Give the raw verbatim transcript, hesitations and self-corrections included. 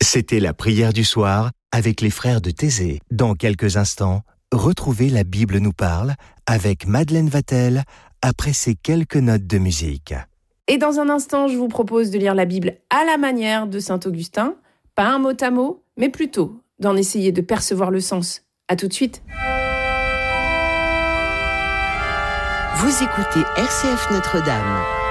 C'était la prière du soir avec les frères de Thésée. Dans quelques instants, retrouvez La Bible nous parle avec Madeleine Vatel après ces quelques notes de musique. Et dans un instant, je vous propose de lire la Bible à la manière de saint Augustin, pas un mot à mot, mais plutôt d'en essayer de percevoir le sens. À tout de suite. Vous écoutez R C F Notre-Dame.